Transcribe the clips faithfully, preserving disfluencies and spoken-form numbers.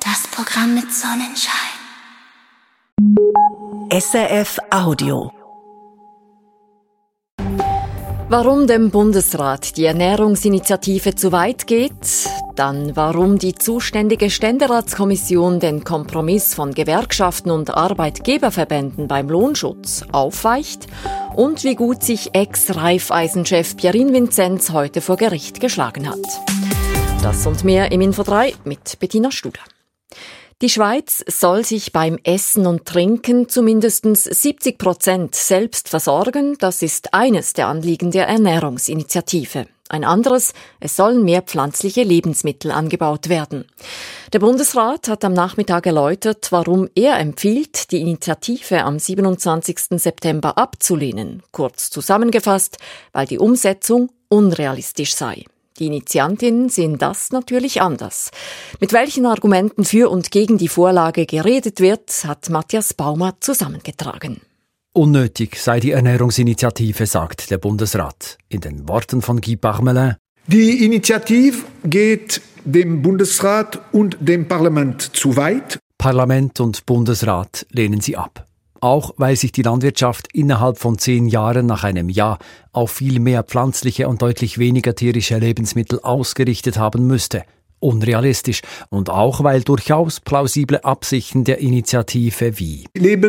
Das Programm mit Sonnenschein. S R F Audio. Warum dem Bundesrat die Ernährungsinitiative zu weit geht, dann warum die zuständige Ständeratskommission den Kompromiss von Gewerkschaften und Arbeitgeberverbänden beim Lohnschutz aufweicht und wie gut sich Ex-Raiffeisen-Chef Pierin Vinzenz heute vor Gericht geschlagen hat. Das und mehr im Info drei mit Bettina Studer. Die Schweiz soll sich beim Essen und Trinken zumindest siebzig Prozent selbst versorgen. Das ist eines der Anliegen der Ernährungsinitiative. Ein anderes, es sollen mehr pflanzliche Lebensmittel angebaut werden. Der Bundesrat hat am Nachmittag erläutert, warum er empfiehlt, die Initiative am siebenundzwanzigsten September abzulehnen. Kurz zusammengefasst, weil die Umsetzung unrealistisch sei. Die Initiantinnen sehen das natürlich anders. Mit welchen Argumenten für und gegen die Vorlage geredet wird, hat Matthias Baumer zusammengetragen. Unnötig sei die Ernährungsinitiative, sagt der Bundesrat. In den Worten von Guy Parmelin. Die Initiative geht dem Bundesrat und dem Parlament zu weit. Parlament und Bundesrat lehnen sie ab. Auch weil sich die Landwirtschaft innerhalb von zehn Jahren nach einem Ja auf viel mehr pflanzliche und deutlich weniger tierische Lebensmittel ausgerichtet haben müsste. Unrealistisch. Und auch weil durchaus plausible Absichten der Initiative wie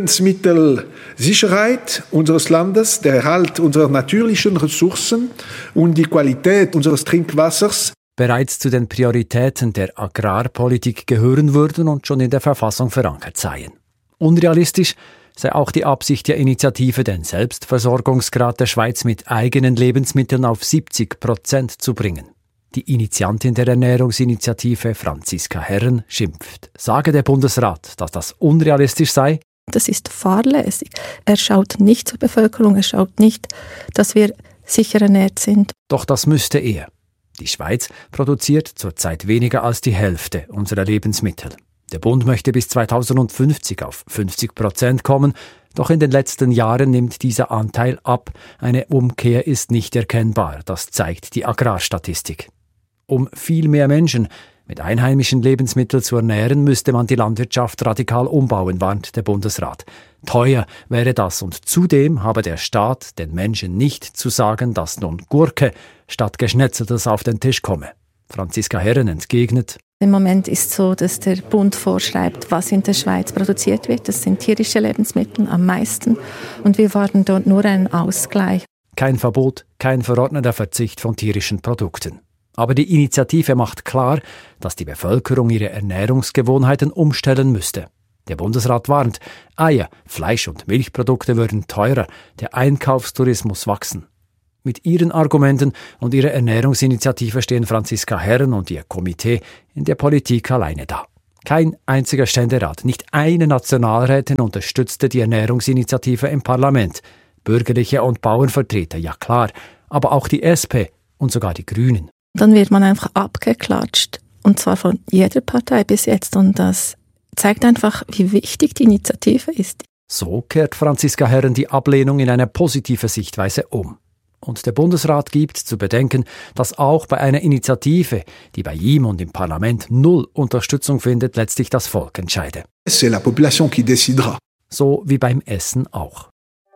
Lebensmittelsicherheit unseres Landes, der Erhalt unserer natürlichen Ressourcen und die Qualität unseres Trinkwassers bereits zu den Prioritäten der Agrarpolitik gehören würden und schon in der Verfassung verankert seien. Unrealistisch sei auch die Absicht der Initiative, den Selbstversorgungsgrad der Schweiz mit eigenen Lebensmitteln auf siebzig Prozent zu bringen. Die Initiantin der Ernährungsinitiative, Franziska Herren, schimpft. Sage der Bundesrat, dass das unrealistisch sei? Das ist fahrlässig. Er schaut nicht zur Bevölkerung, er schaut nicht, dass wir sicher ernährt sind. Doch das müsste er. Die Schweiz produziert zurzeit weniger als die Hälfte unserer Lebensmittel. Der Bund möchte bis zweitausendfünfzig auf fünfzig Prozent kommen, doch in den letzten Jahren nimmt dieser Anteil ab. Eine Umkehr ist nicht erkennbar, das zeigt die Agrarstatistik. Um viel mehr Menschen mit einheimischen Lebensmitteln zu ernähren, müsste man die Landwirtschaft radikal umbauen, warnt der Bundesrat. Teuer wäre das und zudem habe der Staat den Menschen nicht zu sagen, dass nun Gurke statt Geschnetzeltes auf den Tisch komme. Franziska Herren entgegnet: Im Moment ist so, dass der Bund vorschreibt, was in der Schweiz produziert wird. Das sind tierische Lebensmittel am meisten. Und wir warten dort nur einen Ausgleich. Kein Verbot, kein verordneter Verzicht von tierischen Produkten. Aber die Initiative macht klar, dass die Bevölkerung ihre Ernährungsgewohnheiten umstellen müsste. Der Bundesrat warnt, Eier, Fleisch und Milchprodukte würden teurer, der Einkaufstourismus wachsen. Mit ihren Argumenten und ihrer Ernährungsinitiative stehen Franziska Herren und ihr Komitee in der Politik alleine da. Kein einziger Ständerat, nicht eine Nationalrätin unterstützte die Ernährungsinitiative im Parlament. Bürgerliche und Bauernvertreter, ja klar, aber auch die S P und sogar die Grünen. Dann wird man einfach abgeklatscht, und zwar von jeder Partei bis jetzt, und das zeigt einfach, wie wichtig die Initiative ist. So kehrt Franziska Herren die Ablehnung in eine positive Sichtweise um. Und der Bundesrat gibt zu bedenken, dass auch bei einer Initiative, die bei ihm und im Parlament null Unterstützung findet, letztlich das Volk entscheide. C'est la population qui décidera. So wie beim Essen auch.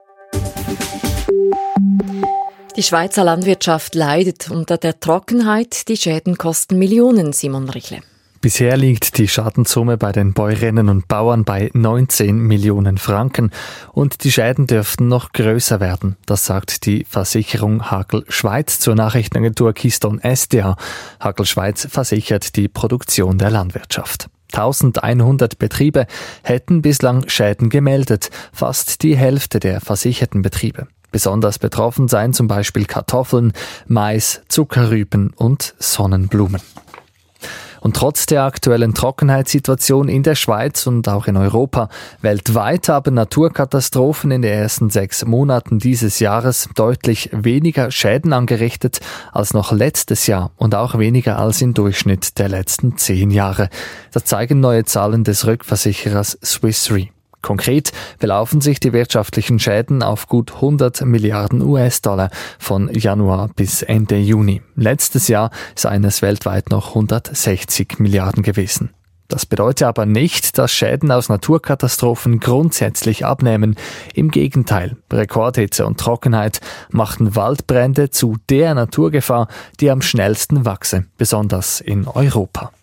Die Schweizer Landwirtschaft leidet unter der Trockenheit. Die Schäden kosten Millionen, Simon Richle. Bisher liegt die Schadenssumme bei den Bäuerinnen und Bauern bei neunzehn Millionen Franken und die Schäden dürften noch größer werden. Das sagt die Versicherung Hagel Schweiz zur Nachrichtenagentur Keystone S D A. Hagel Schweiz versichert die Produktion der Landwirtschaft. eintausendeinhundert Betriebe hätten bislang Schäden gemeldet, fast die Hälfte der versicherten Betriebe. Besonders betroffen seien zum Beispiel Kartoffeln, Mais, Zuckerrüben und Sonnenblumen. Und trotz der aktuellen Trockenheitssituation in der Schweiz und auch in Europa, weltweit haben Naturkatastrophen in den ersten sechs Monaten dieses Jahres deutlich weniger Schäden angerichtet als noch letztes Jahr und auch weniger als im Durchschnitt der letzten zehn Jahre. Das zeigen neue Zahlen des Rückversicherers Swiss Re. Konkret belaufen sich die wirtschaftlichen Schäden auf gut hundert Milliarden U S-Dollar von Januar bis Ende Juni. Letztes Jahr seien es weltweit noch hundertsechzig Milliarden gewesen. Das bedeutet aber nicht, dass Schäden aus Naturkatastrophen grundsätzlich abnehmen. Im Gegenteil, Rekordhitze und Trockenheit machten Waldbrände zu der Naturgefahr, die am schnellsten wachse, besonders in Europa.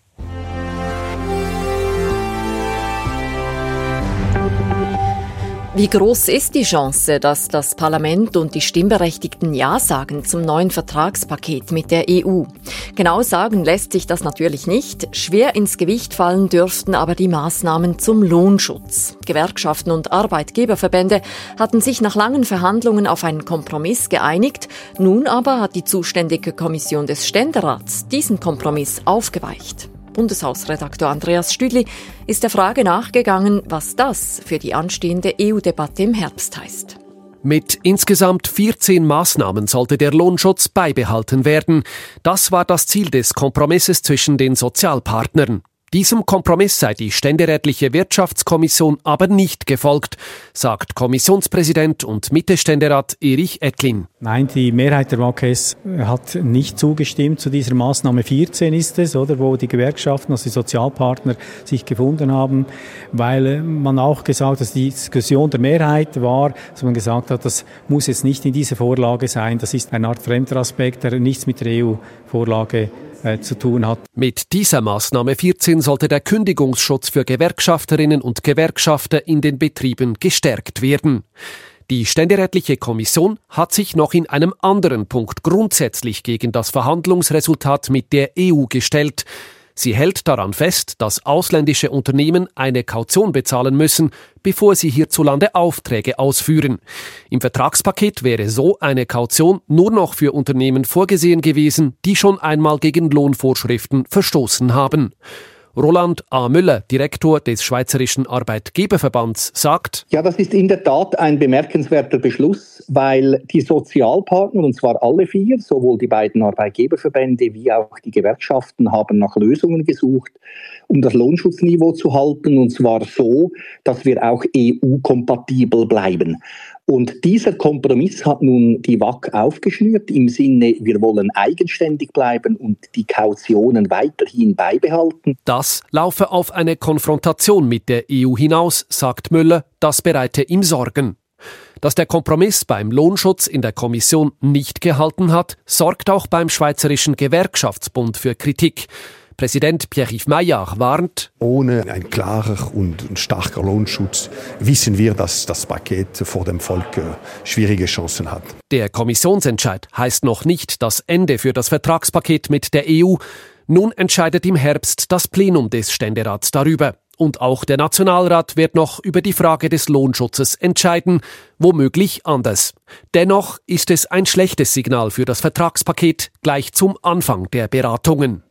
Wie groß ist die Chance, dass das Parlament und die Stimmberechtigten Ja sagen zum neuen Vertragspaket mit der E U? Genau sagen lässt sich das natürlich nicht. Schwer ins Gewicht fallen dürften aber die Maßnahmen zum Lohnschutz. Gewerkschaften und Arbeitgeberverbände hatten sich nach langen Verhandlungen auf einen Kompromiss geeinigt. Nun aber hat die zuständige Kommission des Ständerats diesen Kompromiss aufgeweicht. Bundeshausredakteur Andreas Stüdli ist der Frage nachgegangen, was das für die anstehende E U-Debatte im Herbst heißt. Mit insgesamt vierzehn Maßnahmen sollte der Lohnschutz beibehalten werden. Das war das Ziel des Kompromisses zwischen den Sozialpartnern. Diesem Kompromiss sei die ständerätliche Wirtschaftskommission aber nicht gefolgt, sagt Kommissionspräsident und Mitte-Ständerat Erich Ettlin. Nein, die Mehrheit der W A K S hat nicht zugestimmt zu dieser Maßnahme vierzehn ist es, oder, wo die Gewerkschaften, also die Sozialpartner sich gefunden haben, weil man auch gesagt hat, dass die Diskussion der Mehrheit war, dass man gesagt hat, das muss jetzt nicht in dieser Vorlage sein, das ist eine Art fremder Aspekt, der nichts mit der E U-Vorlage zu tun hat. Mit dieser Maßnahme vierzehn sollte der Kündigungsschutz für Gewerkschafterinnen und Gewerkschafter in den Betrieben gestärkt werden. Die ständerätliche Kommission hat sich noch in einem anderen Punkt grundsätzlich gegen das Verhandlungsresultat mit der E U gestellt. Sie hält daran fest, dass ausländische Unternehmen eine Kaution bezahlen müssen, bevor sie hierzulande Aufträge ausführen. Im Vertragspaket wäre so eine Kaution nur noch für Unternehmen vorgesehen gewesen, die schon einmal gegen Lohnvorschriften verstoßen haben. Roland A. Müller, Direktor des Schweizerischen Arbeitgeberverbands, sagt: Ja, das ist in der Tat ein bemerkenswerter Beschluss, weil die Sozialpartner, und zwar alle vier, sowohl die beiden Arbeitgeberverbände wie auch die Gewerkschaften, haben nach Lösungen gesucht, um das Lohnschutzniveau zu halten, und zwar so, dass wir auch E U-kompatibel bleiben. Und dieser Kompromiss hat nun die W A K aufgeschnürt im Sinne, wir wollen eigenständig bleiben und die Kautionen weiterhin beibehalten. Das laufe auf eine Konfrontation mit der E U hinaus, sagt Müller, das bereite ihm Sorgen. Dass der Kompromiss beim Lohnschutz in der Kommission nicht gehalten hat, sorgt auch beim Schweizerischen Gewerkschaftsbund für Kritik. Präsident Pierre-Yves Maillard warnt: Ohne ein klarer und starker Lohnschutz wissen wir, dass das Paket vor dem Volk schwierige Chancen hat. Der Kommissionsentscheid heißt noch nicht das Ende für das Vertragspaket mit der E U. Nun entscheidet im Herbst das Plenum des Ständerats darüber. Und auch der Nationalrat wird noch über die Frage des Lohnschutzes entscheiden, womöglich anders. Dennoch ist es ein schlechtes Signal für das Vertragspaket gleich zum Anfang der Beratungen.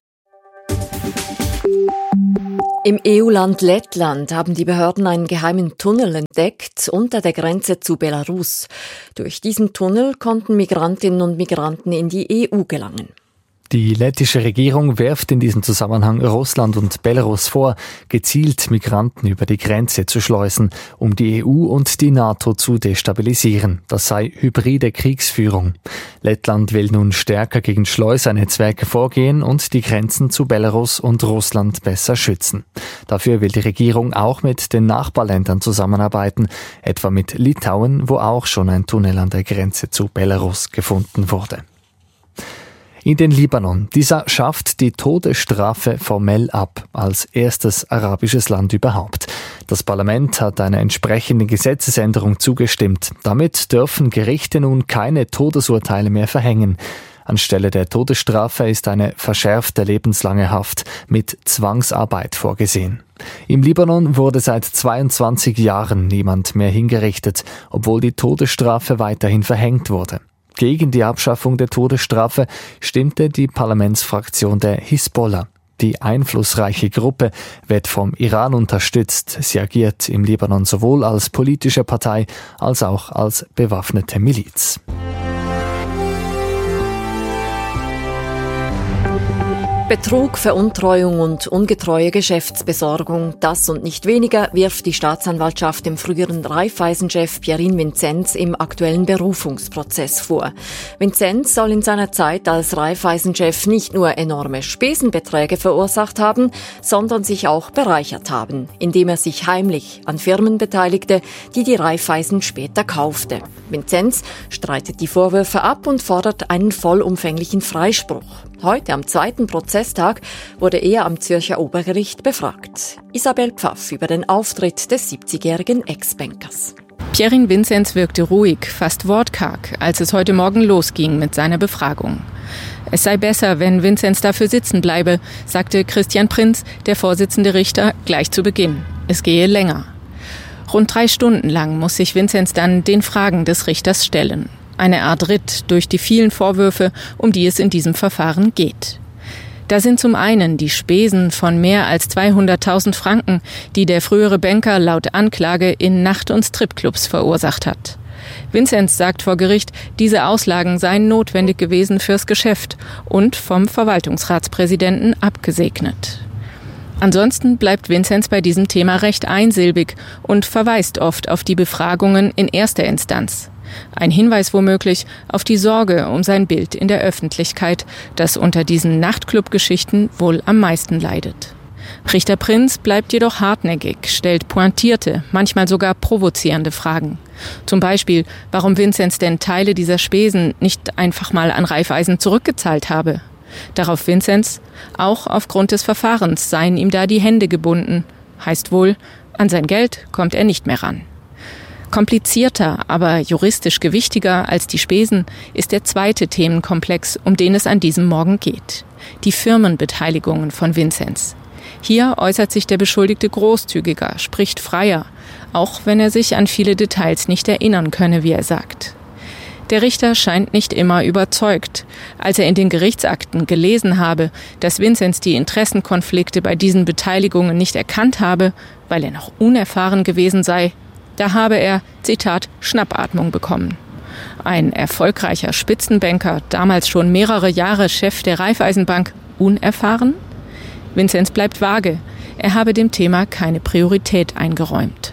Im E U-Land Lettland haben die Behörden einen geheimen Tunnel entdeckt unter der Grenze zu Belarus. Durch diesen Tunnel konnten Migrantinnen und Migranten in die E U gelangen. Die lettische Regierung wirft in diesem Zusammenhang Russland und Belarus vor, gezielt Migranten über die Grenze zu schleusen, um die E U und die NATO zu destabilisieren. Das sei hybride Kriegsführung. Lettland will nun stärker gegen Schleusernetzwerke vorgehen und die Grenzen zu Belarus und Russland besser schützen. Dafür will die Regierung auch mit den Nachbarländern zusammenarbeiten, etwa mit Litauen, wo auch schon ein Tunnel an der Grenze zu Belarus gefunden wurde. In den Libanon. Dieser schafft die Todesstrafe formell ab, als erstes arabisches Land überhaupt. Das Parlament hat einer entsprechenden Gesetzesänderung zugestimmt. Damit dürfen Gerichte nun keine Todesurteile mehr verhängen. Anstelle der Todesstrafe ist eine verschärfte lebenslange Haft mit Zwangsarbeit vorgesehen. Im Libanon wurde seit zweiundzwanzig Jahren niemand mehr hingerichtet, obwohl die Todesstrafe weiterhin verhängt wurde. Gegen die Abschaffung der Todesstrafe stimmte die Parlamentsfraktion der Hisbollah. Die einflussreiche Gruppe wird vom Iran unterstützt. Sie agiert im Libanon sowohl als politische Partei als auch als bewaffnete Miliz. Betrug, Veruntreuung und ungetreue Geschäftsbesorgung, das und nicht weniger wirft die Staatsanwaltschaft dem früheren Raiffeisen-Chef Pierin Vinzenz im aktuellen Berufungsprozess vor. Vinzenz soll in seiner Zeit als Raiffeisen-Chef nicht nur enorme Spesenbeträge verursacht haben, sondern sich auch bereichert haben, indem er sich heimlich an Firmen beteiligte, die die Raiffeisen später kaufte. Vinzenz streitet die Vorwürfe ab und fordert einen vollumfänglichen Freispruch. Heute, am zweiten Prozesstag, wurde er am Zürcher Obergericht befragt. Isabel Pfaff über den Auftritt des siebzigjährigen Ex-Bankers. Pierin Vinzenz wirkte ruhig, fast wortkarg, als es heute Morgen losging mit seiner Befragung. Es sei besser, wenn Vinzenz dafür sitzen bleibe, sagte Christian Prinz, der Vorsitzende Richter, gleich zu Beginn. Es gehe länger. Rund drei Stunden lang muss sich Vinzenz dann den Fragen des Richters stellen. Eine Art Ritt durch die vielen Vorwürfe, um die es in diesem Verfahren geht. Da sind zum einen die Spesen von mehr als zweihunderttausend Franken, die der frühere Banker laut Anklage in Nacht- und Stripclubs verursacht hat. Vinzenz sagt vor Gericht, diese Auslagen seien notwendig gewesen fürs Geschäft und vom Verwaltungsratspräsidenten abgesegnet. Ansonsten bleibt Vinzenz bei diesem Thema recht einsilbig und verweist oft auf die Befragungen in erster Instanz. Ein Hinweis womöglich auf die Sorge um sein Bild in der Öffentlichkeit, das unter diesen Nachtclub-Geschichten wohl am meisten leidet. Richter Prinz bleibt jedoch hartnäckig, stellt pointierte, manchmal sogar provozierende Fragen. Zum Beispiel, warum Vinzenz denn Teile dieser Spesen nicht einfach mal an Raiffeisen zurückgezahlt habe. Darauf Vinzenz, auch aufgrund des Verfahrens seien ihm da die Hände gebunden. Heißt wohl, an sein Geld kommt er nicht mehr ran. Komplizierter, aber juristisch gewichtiger als die Spesen ist der zweite Themenkomplex, um den es an diesem Morgen geht. Die Firmenbeteiligungen von Vinzenz. Hier äußert sich der Beschuldigte großzügiger, spricht freier, auch wenn er sich an viele Details nicht erinnern könne, wie er sagt. Der Richter scheint nicht immer überzeugt. Als er in den Gerichtsakten gelesen habe, dass Vinzenz die Interessenkonflikte bei diesen Beteiligungen nicht erkannt habe, weil er noch unerfahren gewesen sei, da habe er, Zitat, Schnappatmung bekommen. Ein erfolgreicher Spitzenbanker, damals schon mehrere Jahre Chef der Raiffeisenbank, unerfahren? Vinzenz bleibt vage. Er habe dem Thema keine Priorität eingeräumt.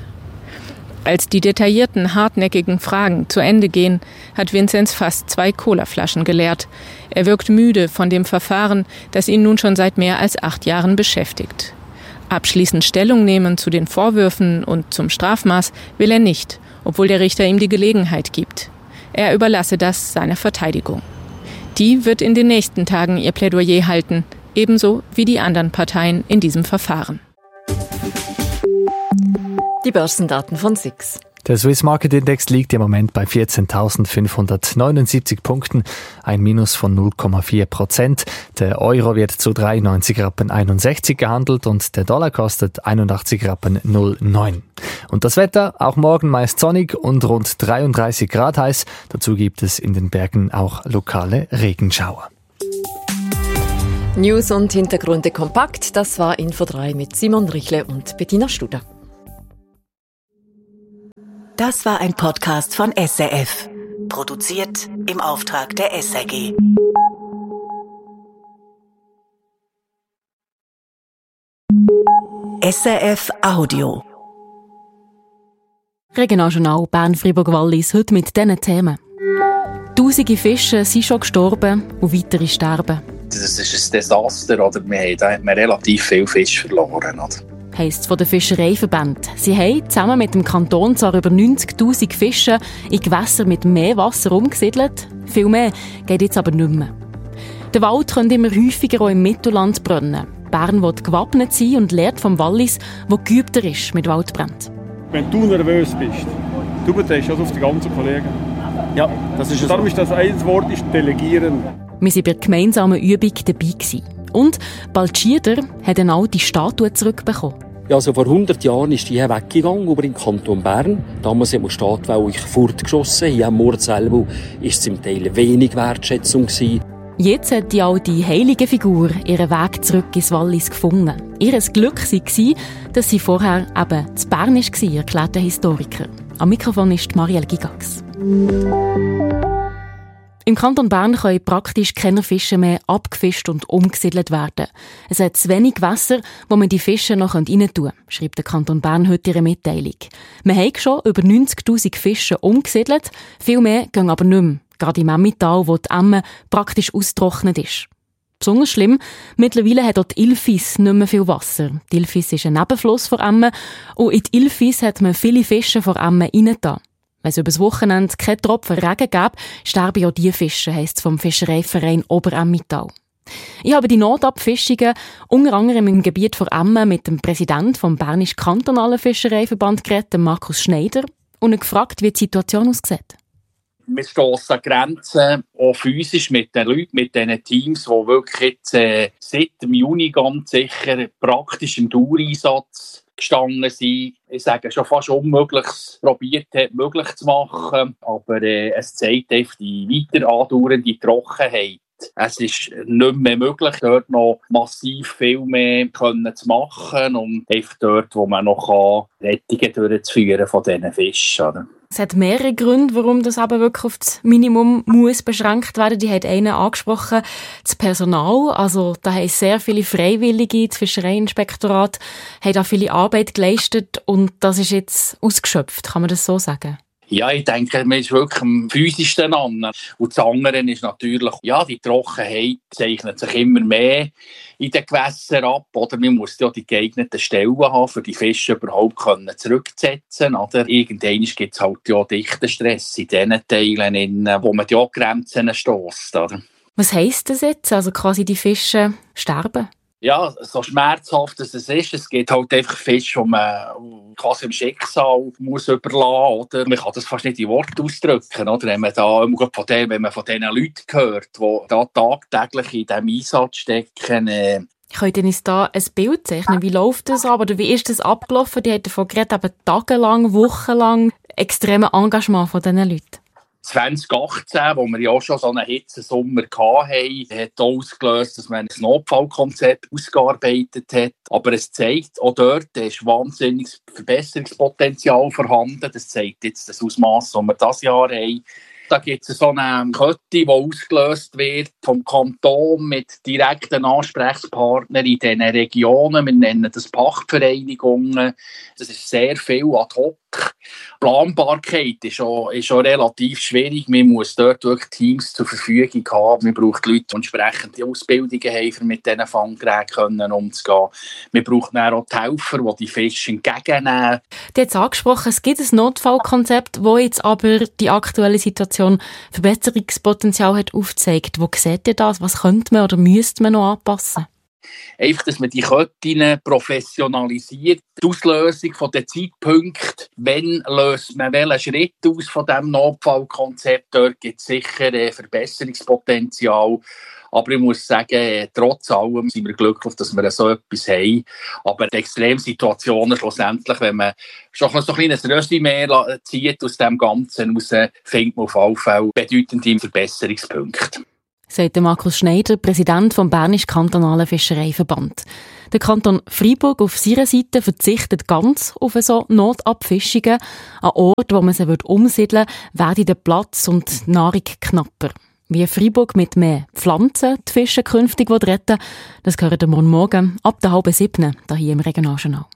Als die detaillierten, hartnäckigen Fragen zu Ende gehen, hat Vinzenz fast zwei Colaflaschen geleert. Er wirkt müde von dem Verfahren, das ihn nun schon seit mehr als acht Jahren beschäftigt. Abschließend Stellung nehmen zu den Vorwürfen und zum Strafmaß will er nicht, obwohl der Richter ihm die Gelegenheit gibt. Er überlasse das seiner Verteidigung. Die wird in den nächsten Tagen ihr Plädoyer halten, ebenso wie die anderen Parteien in diesem Verfahren. Die Börsendaten von S I X. Der Swiss Market Index liegt im Moment bei vierzehntausendfünfhundertneunundsiebzig Punkten, ein Minus von null Komma vier Prozent. Der Euro wird zu dreiundneunzig Rappen einundsechzig gehandelt und der Dollar kostet einundachtzig Rappen null Komma neun. Und das Wetter, auch morgen meist sonnig und rund dreiunddreißig Grad heiß. Dazu gibt es in den Bergen auch lokale Regenschauer. News und Hintergründe kompakt, das war Info drei mit Simon Richle und Bettina Studer. Das war ein Podcast von S R F. Produziert im Auftrag der S R G. S R F Audio. Regionaljournal Bern-Fribourg-Wallis heute mit diesen Themen. Tausende Fische sind schon gestorben und weitere sterben. Das ist ein Desaster, oder? Wir haben, da hat man relativ viel Fisch verloren. Oder? Heisst es von der Fischereiverband. Sie haben zusammen mit dem Kanton zwar über neunzigtausend Fische in Gewässer mit mehr Wasser umgesiedelt. Viel mehr geht jetzt aber nicht mehr. Der Wald könnte immer häufiger auch im Mittelland brennen. Bern will gewappnet sein und lernt vom Wallis, wo geübter ist mit Waldbränden. Wenn du nervös bist, du überträgst das auf die ganzen Kollegen. Ja, das ist es. Darum ist das ein Wort, ist delegieren. Wir waren bei der gemeinsamen Übung dabei gewesen. Und bald Schieder hat eine alte Statue zurückbekommen. Ja, also vor hundert Jahren ist die weggegangen, über den Kanton Bern. Damals hat man die Statue fortgeschossen. Hier am Ort selber war es zum Teil wenig Wertschätzung gewesen. Jetzt hat die alte heilige Figur ihren Weg zurück ins Wallis gefunden. Ihr Glück war, dass sie vorher eben zu Bern war, erklärt der Historiker. Am Mikrofon ist Marielle Gigax. Im Kanton Bern können praktisch keine Fische mehr abgefischt und umgesiedelt werden. Es hat zu wenig Wasser, wo man die Fische noch rein tun kann, schreibt der Kanton Bern heute in ihrer Mitteilung. Wir haben schon über neunzigtausend Fische umgesiedelt, viel mehr gehen aber nicht mehr, gerade im Emmental, wo die Emme praktisch ausgetrocknet ist. Besonders schlimm, mittlerweile hat dort die Ilfis nicht mehr viel Wasser. Die Ilfis ist ein Nebenfluss von Emme und in die Ilfis hat man viele Fische von Emme reingetan. Wenn es über das Wochenende keinen Tropfen Regen gäbe, sterben auch diese Fische, heisst es vom Fischereiverein Obeремmental. Ich habe die Notabfischungen unter anderem im Gebiet von Emme mit dem Präsidenten vom Bernischen Kantonalen Fischereiverband geredet, Markus Schneider, und ihn gefragt, wie die Situation aussieht. Wir stossen Grenzen, auch physisch mit den Leuten, mit diesen Teams, die wirklich jetzt, äh, seit dem Juni ganz sicher praktisch im Dauereinsatz gestanden sind. Ich sage schon fast Unmögliches probiert hat, möglich zu machen. Aber äh, es zeigt einfach die weiter andauernde Trockenheit. Es ist nicht mehr möglich, dort noch massiv viel mehr können zu machen und einfach dort, wo man noch Rettungen durchzuführen von diesen Fischen. Oder? Es hat mehrere Gründe, warum das aber wirklich auf das Minimum muss beschränkt werden. Die hat einen angesprochen, das Personal. Also da haben sehr viele Freiwillige, das Fischereiinspektorat hat auch viele Arbeit geleistet und das ist jetzt ausgeschöpft, kann man das so sagen? Ja, ich denke, man ist wirklich am physischsten an. Und das andere ist natürlich, ja, die Trockenheit zeichnet sich immer mehr in den Gewässern ab. Oder man muss ja die geeigneten Stellen haben, für die Fische überhaupt zurückzusetzen. Oder irgendwann gibt es halt ja dichten Stress in den Teilen, wo man die Grenzen stösst. Was heisst das jetzt? Also quasi die Fische sterben? Ja, so schmerzhaft es ist, es gibt halt einfach Fische, die man quasi im Schicksal muss überlassen muss. Oder? Man kann das fast nicht in Worte ausdrücken. Oder? Wenn man da, von dem, wenn man von diesen Leuten hört, die da tagtäglich in diesem Einsatz stecken. Äh Könnt ihr uns da ein Bild zeichnen? Wie läuft das ab? Oder wie ist das abgelaufen? Die haben davon geredet, eben tagelang, wochenlang extremes Engagement von diesen Leuten. zwanzig achtzehn, wo wir ja auch schon so einen Hitzesommer hatten, hat ausgelöst, dass man ein Notfallkonzept ausgearbeitet hat. Aber es zeigt, auch dort ist wahnsinniges Verbesserungspotenzial vorhanden. Das zeigt jetzt das Ausmaß, das wir dieses Jahr haben. Da gibt es so eine Kette, die ausgelöst wird vom Kanton mit direkten Ansprechpartnern in diesen Regionen. Wir nennen das Pachtvereinigungen. Das ist sehr viel ad hoc. Planbarkeit ist schon, ist schon relativ schwierig. Man muss dort wirklich Teams zur Verfügung haben. Man braucht Leute, die entsprechende Ausbildungen haben, um mit diesen Fanggeräten umzugehen. Man braucht dann auch die Helfer, die die Fische entgegennehmen. Du hast angesprochen, es gibt ein Notfallkonzept, das jetzt aber die aktuelle Situation Verbesserungspotenzial hat aufgezeigt. Wo seht ihr das? Was könnte man oder müsste man noch anpassen? Einfach, dass man die Ketten professionalisiert. Die Auslösung von den Zeitpunkten, wenn löst man welchen Schritt aus von diesem Notfallkonzept, dort gibt es sicher ein Verbesserungspotenzial. Aber ich muss sagen, trotz allem sind wir glücklich, dass wir so etwas haben. Aber die Extremsituationen schlussendlich, wenn man schon so ein kleines Resümee zieht aus dem Ganzen raus, findet man auf alle Fälle bedeutende Verbesserungspunkte. Sagt Markus Schneider, Präsident vom Bernischen Kantonalen Fischereiverband. Der Kanton Freiburg auf seiner Seite verzichtet ganz auf so Notabfischungen. An Orten, wo man sie umsiedeln würde, werde der Platz und die Nahrung knapper. Wie Freiburg mit mehr Pflanzen die Fische künftig retten will, das hören wir morgen ab der halben siebten hier im Regionaljournal.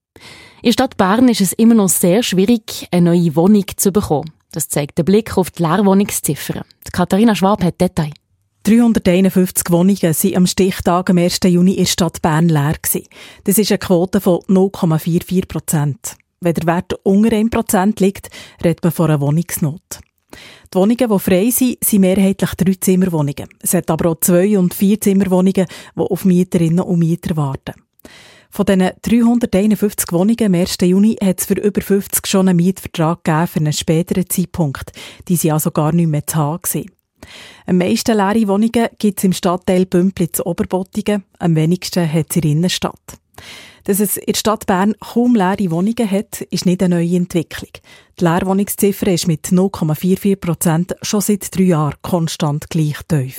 In der Stadt Bern ist es immer noch sehr schwierig, eine neue Wohnung zu bekommen. Das zeigt der Blick auf die Leerwohnungsziffern. Katharina Schwab hat Details. dreihunderteinundfünfzig Wohnungen waren am Stichtag am ersten Juni in der Stadt Bern leer. Das ist eine Quote von null Komma vierundvierzig Prozent. Wenn der Wert unter einem Prozent liegt, redet man von einer Wohnungsnot. Die Wohnungen, die frei sind, sind mehrheitlich Drei-Zimmerwohnungen. Es hat aber auch Zwei- und Vier-Zimmerwohnungen, die auf Mieterinnen und Mieter warten. Von diesen dreihunderteinundfünfzig Wohnungen am ersten Juni hat es für über fünfzig schon einen Mietvertrag gegeben für einen späteren Zeitpunkt. Die waren also gar nicht mehr zu haben. Am meisten leere Wohnungen gibt es im Stadtteil Bümpliz-Oberbottigen, am wenigsten hat es in der Innenstadt. Dass es in der Stadt Bern kaum leere Wohnungen hat, ist nicht eine neue Entwicklung. Die Leerwohnungsziffer ist mit null Komma vierundvierzig Prozent schon seit drei Jahren konstant gleich tief.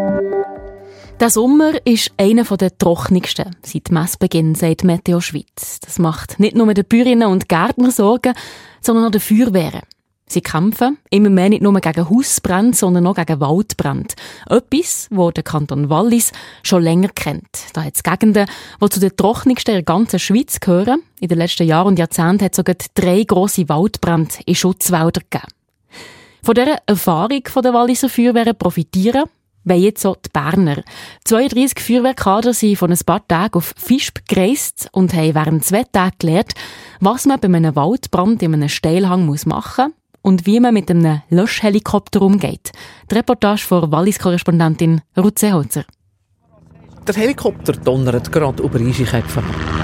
Der Sommer ist einer der trockensten seit Messbeginn, sagt Meteo Schweiz. Das macht nicht nur den Bäuerinnen und Gärtnern Sorgen, sondern auch den Feuerwehren. Sie kämpfen immer mehr nicht nur gegen Hausbrände, sondern auch gegen Waldbrände. Etwas, das der Kanton Wallis schon länger kennt. Da hat es Gegenden, die zu den trockensten der ganzen Schweiz gehören. In den letzten Jahren und Jahrzehnten hat es sogar drei grosse Waldbrände in Schutzwäldern gegeben. Von dieser Erfahrung der Walliser Feuerwehren profitieren wollen jetzt auch die Berner. zweiunddreissig Feuerwehrkader sind von ein paar Tagen auf Visp gereist und haben während zwei Tagen gelernt, was man bei einem Waldbrand in einem Steilhang machen muss und wie man mit einem Löschhelikopter umgeht. Die Reportage von Wallis-Korrespondentin Ruth Seeholzer. Der Helikopter donnert gerade über Eisenköpfe.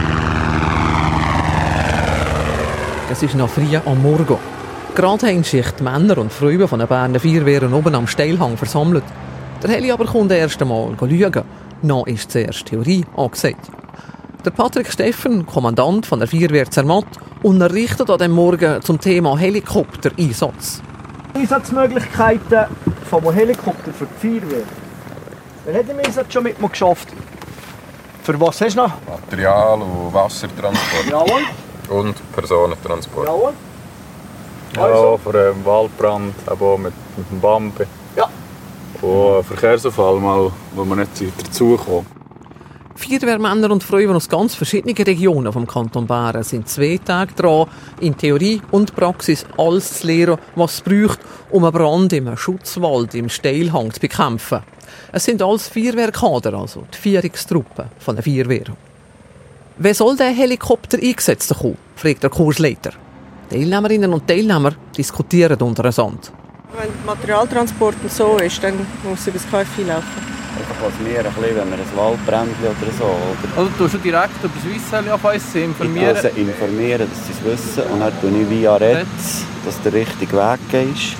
Es ist noch früh am Morgen. Gerade haben sich die Männer und Frauen von den Berner Feuerwehren oben am Steilhang versammelt. Der Heli aber kommt erst einmal schauen. Noch ist zuerst Theorie angesagt. Der Patrick Steffen, Kommandant von der Feuerwehr Zermatt, unterrichtet an diesem Morgen zum Thema Helikoptereinsatz. Einsatzmöglichkeiten vom Helikopter für die Feuerwehr. Wer hat im Einsatz schon mit mir geschafft? Für was hast du noch? Material- und Wassertransport. Jawohl. Und Personentransport. Jawohl. Also. Ja, für einen Waldbrand, aber auch mit, mit dem Bambi. Ja. Und einen Verkehrsunfall, mal, wo wir nicht dazukommen. Feuerwehrmänner und Frauen aus ganz verschiedenen Regionen vom Kanton Bern sind zwei Tage dran, in Theorie und Praxis alles zu lernen, was es braucht, um einen Brand im Schutzwald im Steilhang zu bekämpfen. Es sind alles Feuerwehrkader, also die Führungstruppe von der Feuerwehr. Wer soll der Helikopter eingesetzt kommen, fragt der Kursleiter. Teilnehmerinnen und Teilnehmer diskutieren untereinander. Wenn der Materialtransport so ist, dann muss über das K F I laufen. Einfach als wir ein bisschen, wenn wir ein Waldbrändchen oder so. Oder? Also du schon direkt über das Weissheli auf uns informieren? Ich muss sie informieren, dass sie es wissen. Und dann tue ich via Retz, dass der richtige Weg ist.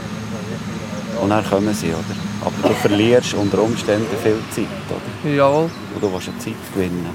Und dann kommen sie, oder? Aber du verlierst unter Umständen viel Zeit, oder? Jawohl. Und du willst eine Zeit gewinnen.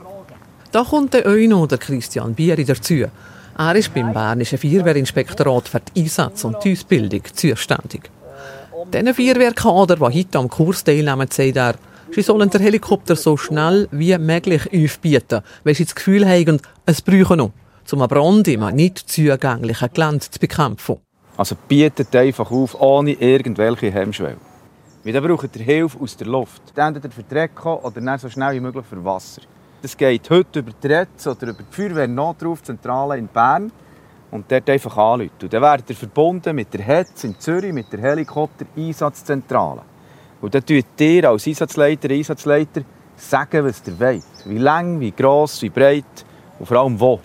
Da kommt der Euno, der Christian Bieri, dazu. Er ist beim Bernischen Feuerwehrinspektorat für die Einsätze und die Ausbildung zuständig. Diesen Feuerwehrkader, die heute am Kurs teilnehmen, sagt er, sie sollen den Helikopter so schnell wie möglich aufbieten, weil sie das Gefühl haben, es brauchen noch, um einen Brand im nicht zugänglichen Gelände zu bekämpfen. Also bietet einfach auf, ohne irgendwelche Hemmschwelle. Weil dann braucht ihr Hilfe aus der Luft. Entweder für die Reko oder dann so schnell wie möglich für Wasser. Das geht heute über die Retz oder über die Feuerwehr-Notrufzentrale in Bern und dort einfach anrufen. Und dann werdet ihr verbunden mit der Hetz in Zürich, mit der Helikopter-Einsatzzentrale. Und dann tut ihr als Einsatzleiter, Einsatzleiter sagen, was ihr wollt. Wie lang, wie gross, wie breit und vor allem wo.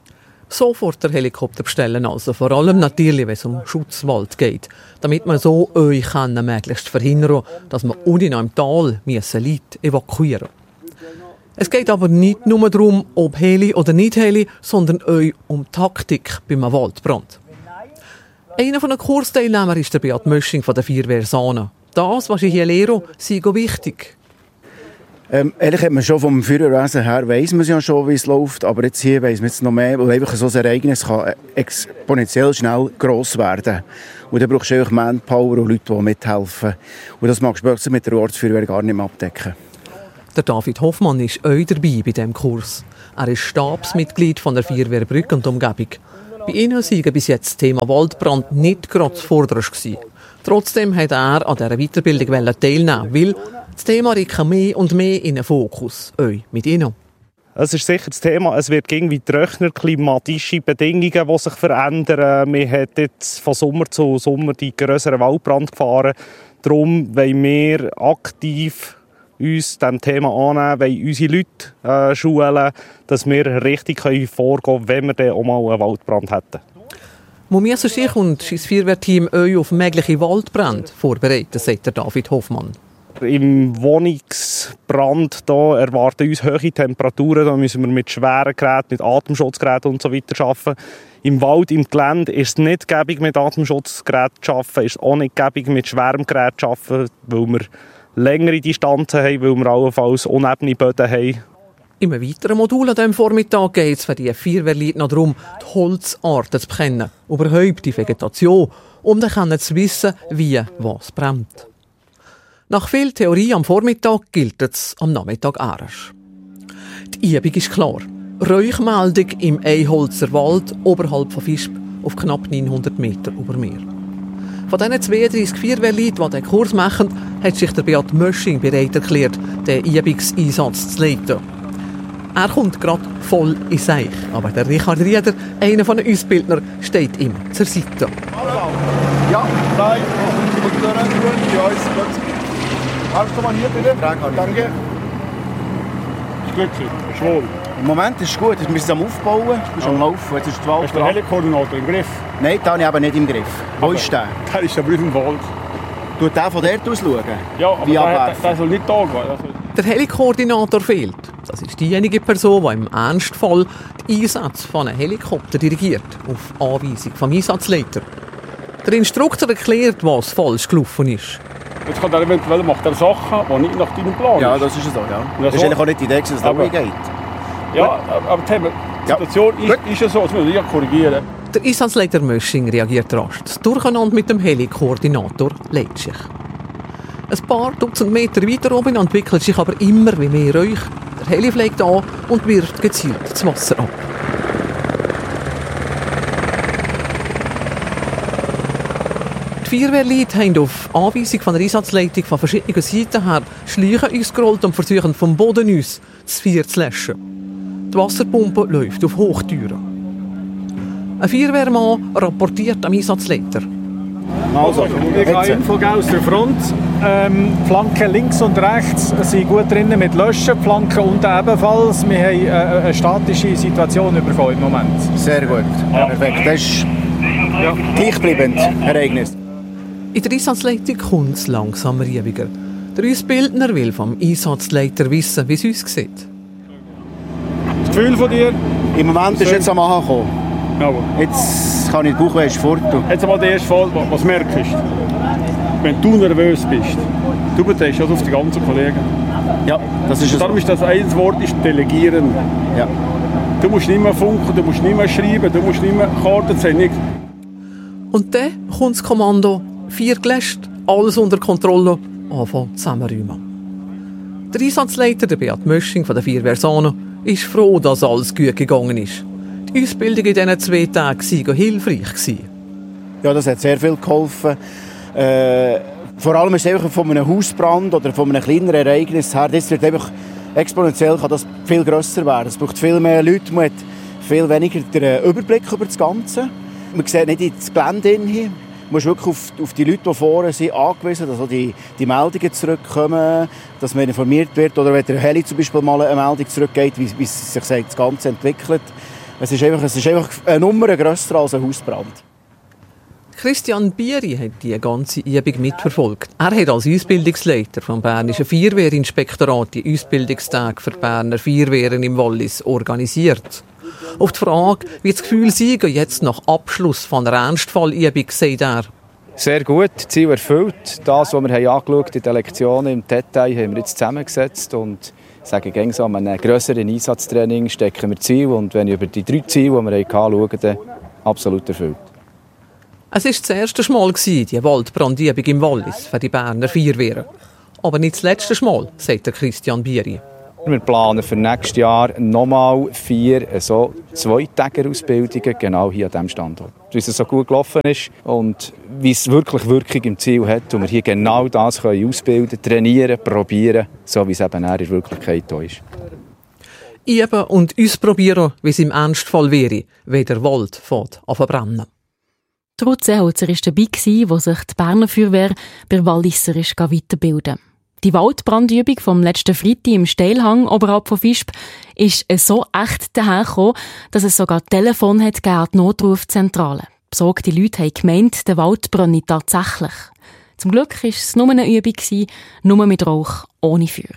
Sofort der Helikopter bestellen, also vor allem natürlich, wenn es um Schutzwald geht, damit man so euch kann, möglichst verhindern, dass man unten noch im Tal Leute evakuieren müssen. Es geht aber nicht nur darum, ob Heli oder nicht Heli, sondern euch um Taktik beim Waldbrand. Einer der Kursteilnehmer ist der Beat Mösching von der Feuerwehr Sahne. Das, was ich hier lehre, sei wichtig. Ähm, ehrlich hat man schon vom Feuerwehrwesen her, weiss man ja schon, wie es läuft, aber jetzt hier weiss man jetzt noch mehr, weil einfach so ein Ereignis kann exponentiell schnell gross werden. Und dann brauchst du einfach Manpower und Leute, die mithelfen. Und das magst du mit der Ortsfeuerwehr gar nicht mehr abdecken. Der David Hoffmann ist auch dabei bei diesem Kurs. Er ist Stabsmitglied von der Feuerwehr Brügg und Umgebung. Bei ihnen sei bis jetzt das Thema Waldbrand nicht gerade zuvorderst gewesen. Trotzdem hat er an dieser Weiterbildung teilnehmen, weil das Thema rückt mehr und mehr in den Fokus. Euch mit ihnen. Es ist sicher das Thema, es wird irgendwie trockener, klimatische Bedingungen, die sich verändern. Man hat jetzt von Sommer zu Sommer die grösseren Waldbrandgefahren. Darum wollen wir aktiv uns diesem Thema annehmen, wollen unsere Leute äh, schulen, dass wir richtig vorgehen können, wenn wir dann auch mal einen Waldbrand hätten. Muss sich und sein Feuerwehrteam euch auf mögliche Waldbrände vorbereiten, sagt der David Hoffmann. Im Wohnungsbrand da erwarten uns hohe Temperaturen. Da müssen wir mit schweren Geräten, mit Atemschutzgeräten und so weiter arbeiten. Im Wald, im Gelände ist es nicht gäbig, mit Atemschutzgeräten zu arbeiten. Ist es auch nicht gäbig, mit schwerem Gerät zu arbeiten, weil wir längere Distanzen haben, weil wir allenfalls unebene Böden haben. Im weiteren Modul an diesem Vormittag geht es für die Feuerwehrleute noch darum, die Holzarten zu kennen, überhaupt die Vegetation, um dann zu wissen, wie was brennt. Nach viel Theorie am Vormittag gilt es am Nachmittag erst. Die Übung ist klar. Räuchmeldung im Eiholzer Wald oberhalb von Visp auf knapp neunhundert Meter über Meer. Von diesen zweiunddreissig Feuerwehrleuten, die diesen Kurs machen, hat sich der Beat Mösching bereit erklärt, den Übungseinsatz zu leiten. Er kommt gerade voll in Seich, aber der Richard Rieder, einer von den Ausbildnern, steht ihm zur Seite. Ja, nein, und dann gut, ja, ist gut. Kannst du mal hier bitte? Danke. Ist glücklich, ist wohl. Im Moment ist es gut, wir sind am Aufbauen, wir sind am Laufen. Jetzt ist die Wald. Hast du den Heli-Koordinator im Griff? Nein, den habe ich aber nicht im Griff. Wo aber ist der? Der ist aber auf dem Wald. Tut der von dort aus schauen? Ja, aber Wie der, abwerfen? der, der soll nicht da gehen. Also der Heli-Koordinator fehlt. Das ist diejenige Person, die im Ernstfall den Einsatz von einem Helikopter dirigiert, auf Anweisung vom Einsatzleiter. Der Instruktor erklärt, was falsch gelaufen ist. Jetzt kann er eventuell macht er Sachen, die nicht nach deinem Plan Ja, ist. das ist so, ja. Das Das ist so- eigentlich auch nicht die Idee, dass es da Aber- geht. Ja, aber Thema, die Situation ist, ist ja so, das müssen wir ja korrigieren. Der Einsatzleiter Mösching reagiert rasch. Das Durcheinander mit dem Heli-Koordinator leitet sich. Ein paar Dutzend Meter weiter oben entwickelt sich aber immer wie mehr Räuch. Der Heli fliegt an und wirft gezielt das Wasser ab. Die Feuerwehrleute haben auf Anweisung von der Einsatzleitung von verschiedenen Seiten her Schläuche ausgerollt und versuchen vom Boden aus das Feuer zu löschen. Die Wasserpumpe läuft auf Hochtüren. Ein Feuerwehrmann rapportiert am Einsatzleiter. Also, ich habe Info aus der Front. Ähm, Flanken links und rechts sind gut drinnen mit Löschen, Flanken unten ebenfalls. Wir haben äh, eine statische Situation bekommen im Moment. Sehr gut. Ja. Perfekt. Das ist ja. gleichbleibend Ereignis. In der Einsatzleitung kommt es langsam ruhiger. Der Ausbildner will vom Einsatzleiter wissen, wie es aussieht. Das Gefühl von dir? Im Moment ist jetzt am Ankommen. Ja. Jetzt kann ich die Bauchweh fort. Jetzt mal der erste Fall, was merkst du? Wenn du nervös bist, du betest das auf die ganzen Kollegen. Ja, das ist es. Darum ist das ein Wort, ist delegieren. Ja. Du musst nicht mehr funken, du musst nicht mehr schreiben, du musst nicht mehr Karten ziehen. Und dann kommt das Kommando, vier gelöscht, alles unter Kontrolle, anfangen zusammenräumen. Der Einsatzleiter, der Beat Mösching von der Feuerwehr Sahne, ist froh, dass alles gut gegangen ist. Die Ausbildung in diesen zwei Tagen war hilfreich. Ja, das hat sehr viel geholfen. Äh, vor allem ist es einfach von einem Hausbrand oder von einem kleineren Ereignis her, das wird einfach exponentiell kann das viel grösser werden. Es braucht viel mehr Leute, man hat viel weniger den Überblick über das Ganze. Man sieht nicht ins Gelände hin. Man ist wirklich auf, auf die Leute, die vorne sind, angewiesen, dass auch die, die Meldungen zurückkommen, dass man informiert wird. Oder wenn der Heli zum Beispiel mal eine Meldung zurückgeht, wie, wie sich das Ganze entwickelt. Es ist einfach, es ist einfach eine Nummer grösser als ein Hausbrand. Christian Bieri hat die ganze Übung mitverfolgt. Er hat als Ausbildungsleiter vom Bernischen Feuerwehrinspektorat die Ausbildungstage für Berner Feuerwehren im Wallis organisiert. Auf die Frage, wie das Gefühl sei, jetzt nach Abschluss von einer Ernstfallübung, sagt er: Sehr gut, Ziel erfüllt. Das, was wir haben angeschaut in den Lektionen im Detail, haben wir jetzt zusammengesetzt und sagen gängig so, an einem grösseren Einsatztraining stecken wir Ziel und wenn ich über die drei Ziele, die wir hatten, schaue, dann absolut erfüllt. Es war das erste Mal, die Waldbrandübung im Wallis für die Berner Feuerwehren. Aber nicht das letzte Mal, sagt der Christian Bieri. Wir planen für nächstes Jahr nochmal vier so Zweitäger-Ausbildungen genau hier an diesem Standort. Wie es so gut gelaufen ist und wie es wirklich Wirkung im Ziel hat und wir hier genau das können ausbilden, trainieren, probieren, so wie es eben in der Wirklichkeit da ist. Üben und ausprobieren, wie es im Ernstfall wäre, wenn der Wald fährt an verbrennen. Ruth Seeholzer war dabei, wo sich die Berner Feuerwehr bei Walliser weiterbilden. Die Waldbrandübung vom letzten Freitag im Steilhang oberhalb von Visp ist so echt dahergekommen, dass es sogar Telefon hat an die Notrufzentrale. Besorgte Leute haben gemeint, der Wald brenne tatsächlich. Zum Glück war es nur eine Übung, nur mit Rauch, ohne Feuer.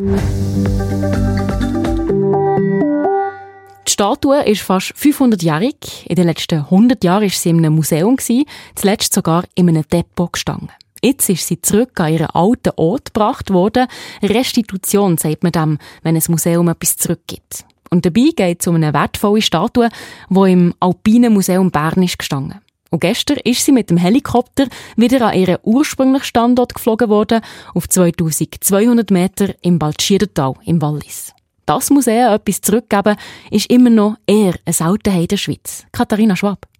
Die Statue ist fast fünfhundertjährig. In den letzten hundert Jahren war sie in einem Museum, zuletzt sogar in einem Depot gestanden. Jetzt ist sie zurück an ihren alten Ort gebracht worden. Restitution sagt man dem, wenn ein Museum etwas zurückgibt. Und dabei geht es um eine wertvolle Statue, die im Alpinen Museum Bern ist gestanden. Und gestern ist sie mit dem Helikopter wieder an ihren ursprünglichen Standort geflogen worden, auf zweitausendzweihundert Meter im Baltschiertal im Wallis. Das Museum etwas zurückgeben, ist immer noch eher eine Seltenheit in der Schweiz. Katharina Schwab.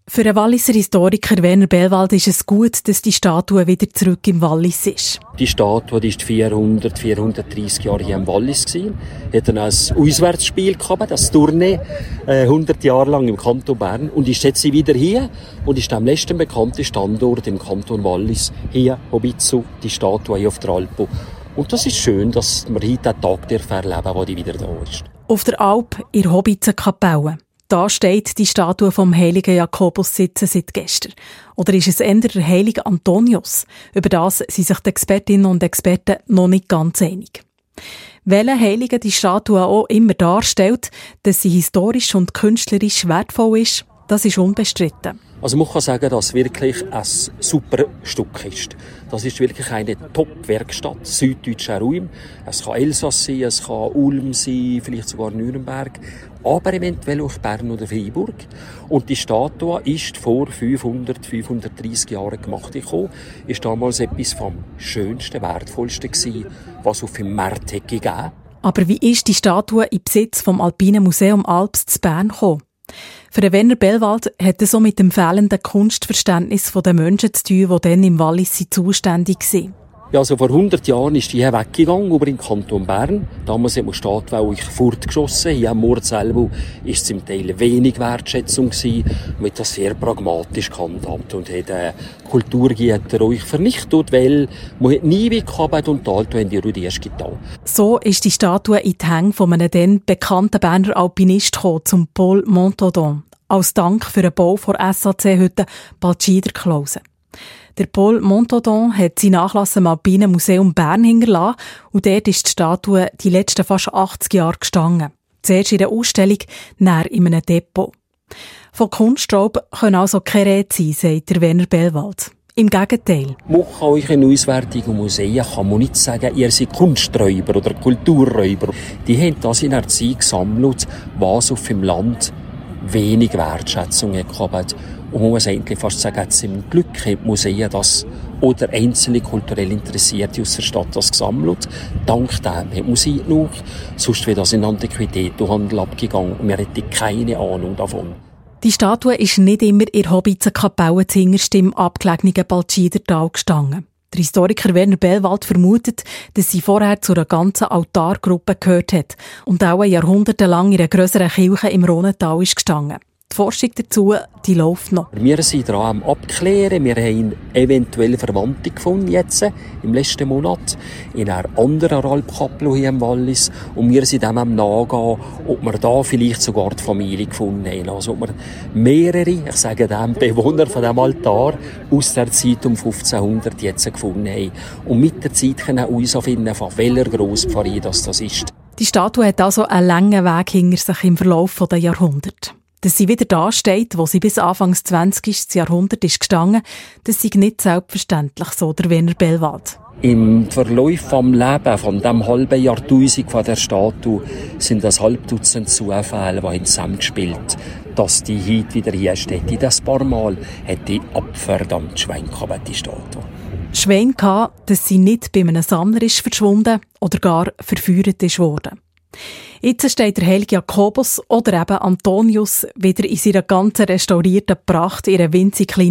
Für den Walliser Historiker Werner Bellwald ist es gut, dass die Statue wieder zurück im Wallis ist. Die Statue die ist vierhundert, vierhundertdreissig Jahre hier im Wallis gewesen. Hat dann ein Auswärtsspiel gehabt, das Tournee, äh, hundert Jahre lang im Kanton Bern. Und ist jetzt wieder hier und ist am letzten bekannten Standort im Kanton Wallis. Hier, Hobitzu, die Statue hier auf der Alp. Und das ist schön, dass wir heute einen Tag erleben, wo die wieder da ist. Auf der Alp in Hobitzenkapelle. Da steht die Statue vom heiligen Jakobus sitzen seit gestern. Oder ist es eher der heilige Antonius? Über das sind sich die Expertinnen und Experten noch nicht ganz einig. Welcher Heilige die Statue auch immer darstellt, dass sie historisch und künstlerisch wertvoll ist, das ist unbestritten. Also man kann sagen, dass es wirklich ein super Stück ist. Das ist wirklich eine Top-Werkstatt, süddeutscher Raum. Es kann Elsass sein, es kann Ulm sein, vielleicht sogar Nürnberg, aber eventuell auch Bern oder Freiburg. Und die Statue ist vor fünfhundert, fünfhundertdreissig Jahren gemacht gekommen. Ist damals etwas vom Schönsten, Wertvollsten gewesen, was es auf dem Markt hätte gegeben. Aber wie ist die Statue in Besitz vom Alpinen Museum Alps zu Bern gekommen? Für den Werner Bellwald hat es so mit dem fehlenden Kunstverständnis der Menschen zu tun, die dann im Wallis zuständig waren. Ja, also vor hundert Jahren ist die hier weggegangen, über in den Kanton Bern. Damals hat man Stadtwau fortgeschossen. Hier am Ort selber war zum Teil wenig Wertschätzung gewesen. Man hat das sehr pragmatisch gehandhabt und hat äh, Kulturgüter ruhig vernichtet, weil man hat nie wie gehabt und die Alten haben die Rudi erst getan. So ist die Statue in die Hänge von einem dann bekannten Berner Alpinist gekommen, zum Paul Montaudoin, als Dank für den Bau der S A C-Hütte Balchider-Klause. Der Paul Montaudoin hat seinen Nachlass im Alpinen Museum Bern hinterlassen und dort ist die Statue die letzten fast achtzig Jahre gestanden. Zuerst in der Ausstellung, dann in einem Depot. Von Kunstraub können also keine Rede sein, sagt der Werner Bellwald. Im Gegenteil. Man kann euch in auswärtigen Museen kann man nicht sagen, ihr seid Kunsträuber oder Kulturräuber. Die haben das in einer Zeit gesammelt, was auf dem Land wenig Wertschätzung gehabt. Und man muss eigentlich fast sagen, jetzt im Glück haben die Museen das oder einzelne kulturell Interessierte aus der Stadt das gesammelt. Dank dem hat die Musik noch. Sonst wäre das in Antiquitätenhandel abgegangen und wir hätten keine Ahnung davon. Die Statue ist nicht immer in Hobitzenkapelle zuhinterst im abgelegenen Balchidertal gestanden. Der Historiker Werner Bellwald vermutet, dass sie vorher zu einer ganzen Altargruppe gehört hat und auch jahrhundertelang in einer grösseren Kirche im Rhonental ist gestanden. Die Forschung dazu, die läuft noch. Wir sind daran am Abklären. Wir haben eventuell Verwandte gefunden jetzt, im letzten Monat, in einer anderen Alpkapelle hier im Wallis. Und wir sind dem am Nachgehen, ob wir da vielleicht sogar die Familie gefunden haben. Also ob wir mehrere, ich sage dem, Bewohner von diesem Altar aus der Zeit um fünfzehnhundert jetzt gefunden haben. Und mit der Zeit können wir herausfinden, von welcher Grosspfarrei das das ist. Die Statue hat also einen langen Weg hinter sich im Verlauf der Jahrhunderte. Dass sie wieder da steht, wo sie bis Anfangs zwanzigsten Jahrhundert ist gestanden, das ist nicht selbstverständlich, so der Werner Bellwald. Im Verlauf vom Leben von dem halben Jahrtausend von der Statue sind das halb Dutzend Zufälle, die haben zusammengespielt, dass die heute wieder hier steht. In das paar Mal hat die abverdammt Schwein gehabt, die Statue. Schwein gehabt, dass sie nicht bei einem Sammler ist verschwunden oder gar verführt ist worden. Jetzt steht der heilige Jakobus oder eben Antonius wieder in seiner ganzen restaurierten Pracht in einer winzig kleinen